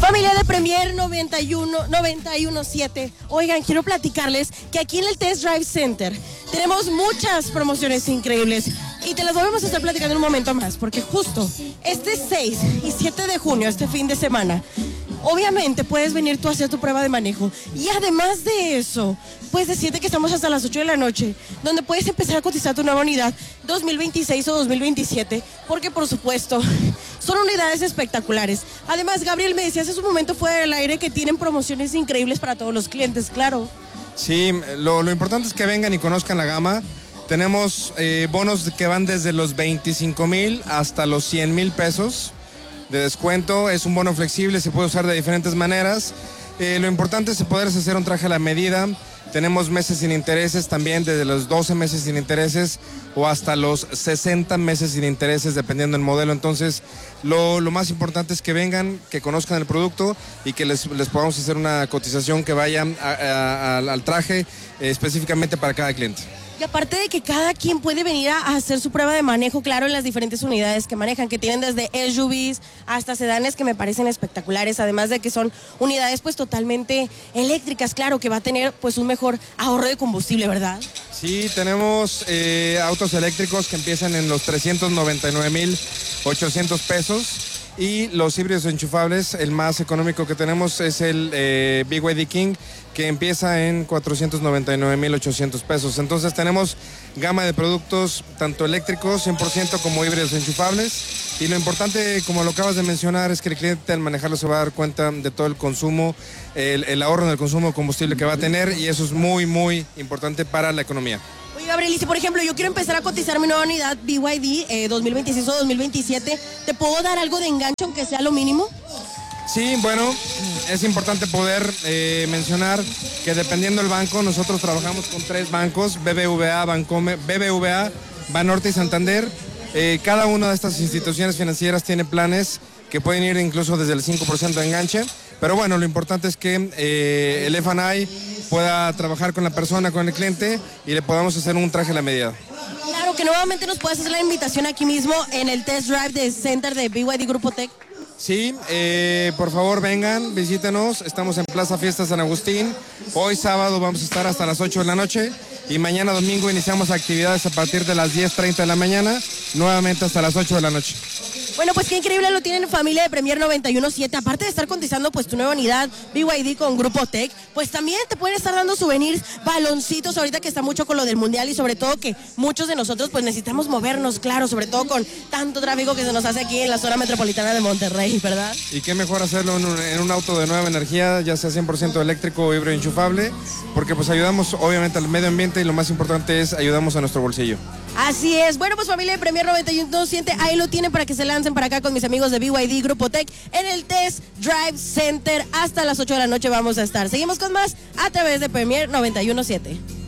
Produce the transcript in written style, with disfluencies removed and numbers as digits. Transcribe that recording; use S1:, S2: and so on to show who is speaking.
S1: Familia de Premier 917. Oigan, quiero platicarles que aquí en el Test Drive Center tenemos muchas promociones increíbles y te las vamos a estar platicando en un momento más, porque justo este 6 y 7 de junio, este fin de semana, obviamente puedes venir tú a hacer tu prueba de manejo. Y además de eso, puedes decirte que estamos hasta las 8 de la noche, donde puedes empezar a cotizar tu nueva unidad 2026 o 2027, porque por supuesto son unidades espectaculares. Además, Gabriel, me decías hace un momento fuera del aire que tienen promociones increíbles para todos los clientes, claro.
S2: Sí, lo importante es que vengan y conozcan la gama. Tenemos bonos que van desde los 25,000 hasta los 100,000 pesos de descuento. Es un bono flexible, se puede usar de diferentes maneras. Lo importante es poder hacer un traje a la medida. Tenemos meses sin intereses también, desde los 12 meses sin intereses o hasta los 60 meses sin intereses, dependiendo del modelo. Entonces, lo más importante es que vengan, que conozcan el producto y que les podamos hacer una cotización que vaya al traje específicamente para cada cliente.
S1: Y aparte de que cada quien puede venir a hacer su prueba de manejo, claro, en las diferentes unidades que manejan, que tienen desde SUVs hasta sedanes que me parecen espectaculares, además de que son unidades pues totalmente eléctricas, claro, que va a tener pues un mejor ahorro de combustible, ¿verdad?
S2: Sí, tenemos autos eléctricos que empiezan en los 399,800 pesos y los híbridos enchufables, el más económico que tenemos es el BYD King, que empieza en 499,800 pesos. Entonces tenemos gama de productos tanto eléctricos 100% como híbridos enchufables, y lo importante, como lo acabas de mencionar, es que el cliente al manejarlo se va a dar cuenta de todo el consumo, el ahorro en el consumo de combustible que va a tener, y eso es muy, muy importante para la economía.
S1: Oye, Gabriel, y si por ejemplo yo quiero empezar a cotizar mi nueva unidad BYD 2026 o 2027, ¿te puedo dar algo de enganche aunque sea lo mínimo?
S2: Sí, bueno, es importante poder mencionar que dependiendo del banco, nosotros trabajamos con 3 bancos, BBVA, Banorte y Santander. Cada una de estas instituciones financieras tiene planes que pueden ir incluso desde el 5% de enganche, pero bueno, lo importante es que el F&I pueda trabajar con la persona, con el cliente, y le podamos hacer un traje a la medida.
S1: Claro, que nuevamente nos puedes hacer la invitación aquí mismo en el Test Drive de Center de BYD Grupo Tech.
S2: Sí, por favor vengan, visítenos, estamos en Plaza Fiesta San Agustín. Hoy sábado vamos a estar hasta las 8 de la noche y mañana domingo iniciamos actividades a partir de las 10:30 de la mañana, nuevamente hasta las 8 de la noche.
S1: Bueno, pues qué increíble lo tienen familia de Premier 917. Aparte de estar cotizando pues tu nueva unidad BYD con Grupo Tech, pues también te pueden estar dando souvenirs, baloncitos, ahorita que está mucho con lo del mundial, y sobre todo que muchos de nosotros pues necesitamos movernos, claro, sobre todo con tanto tráfico que se nos hace aquí en la zona metropolitana de Monterrey, ¿verdad?
S2: Y qué mejor hacerlo en un auto de nueva energía, ya sea 100% eléctrico o híbrido enchufable, porque pues ayudamos obviamente al medio ambiente, y lo más importante es ayudamos a nuestro bolsillo.
S1: Así es. Bueno, pues familia de Premier 917, ahí lo tienen para que se lancen para acá con mis amigos de BYD Grupo Tech en el Test Drive Center. Hasta las 8 de la noche vamos a estar. Seguimos con más a través de Premier 917.